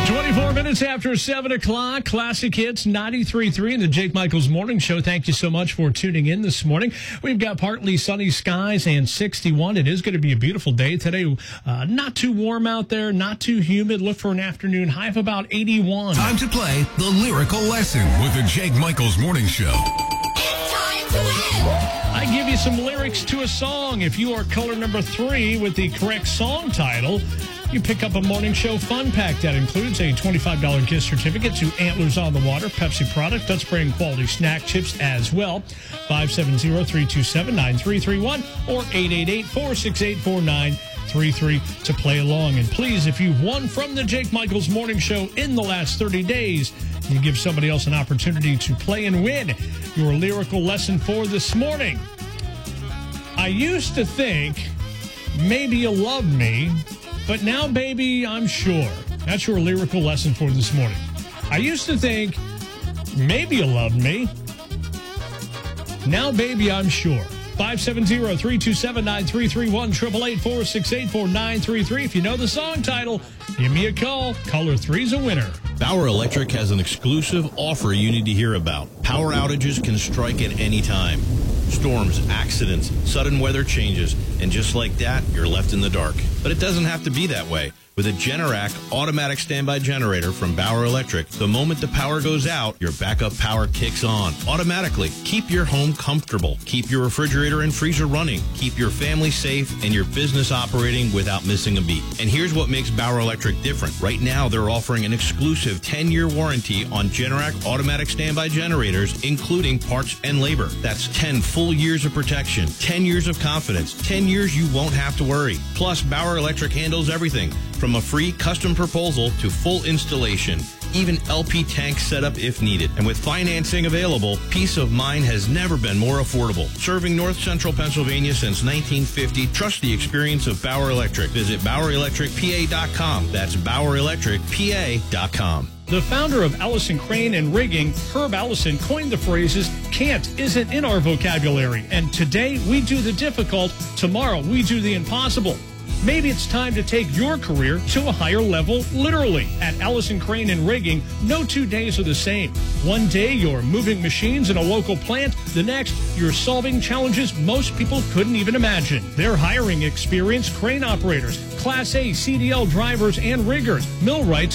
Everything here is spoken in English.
24 minutes after 7 o'clock, Classic Hits 93.3 in the Jake Michaels Morning Show. Thank you so much for tuning in this morning. We've got partly sunny skies and 61. It is going to be a beautiful day today. Not too warm out there, not too humid. Look for an afternoon high of about 81. Time to play the Lyrical Lesson with the Jake Michaels Morning Show. It's time to win! I give you some lyrics to a song. If you are caller number 3 with the correct song title, you pick up a morning show fun pack that includes a $25 gift certificate to Antlers on the Water, Pepsi product, Dutch Brand quality snack chips as well. 570-327-9331 or 888-468-4933 to play along. And please, if you've won from the Jake Michaels Morning Show in the last 30 days, you give somebody else an opportunity to play and win your lyrical lesson for this morning. I used to think maybe you loved me, but now, baby, I'm sure. That's your lyrical lesson for this morning. I used to think maybe you loved me. Now, baby, I'm sure. 570-327-9331, 888-468-4933. If you know the song title, give me a call. Caller 3's a winner. Bauer Electric has an exclusive offer you need to hear about. Power outages can strike at any time. Storms, accidents, sudden weather changes, and just like that, you're left in the dark. But it doesn't have to be that way. With a Generac automatic standby generator from Bauer Electric, the moment the power goes out, your backup power kicks on automatically. Keep your home comfortable. Keep your refrigerator and freezer running. Keep your family safe and your business operating without missing a beat. And here's what makes Bauer Electric different. Right now, they're offering an exclusive 10-year warranty on Generac automatic standby generators, including parts and labor. That's 10 full years of protection, 10 years of confidence, 10 years you won't have to worry. Plus, Bauer Electric handles everything from a free custom proposal to full installation, even LP tank setup if needed. And with financing available, peace of mind has never been more affordable. Serving North Central Pennsylvania since 1950, trust the experience of Bauer Electric. Visit BauerElectricPA.com. That's BauerElectricPA.com. The founder of Allison Crane and Rigging, Herb Allison, coined the phrases, can't isn't in our vocabulary. And today we do the difficult, tomorrow we do the impossible. Maybe it's time to take your career to a higher level, literally. At Allison Crane and Rigging, no 2 days are the same. One day, you're moving machines in a local plant. The next, you're solving challenges most people couldn't even imagine. They're hiring experienced crane operators, Class A CDL drivers and riggers, millwrights,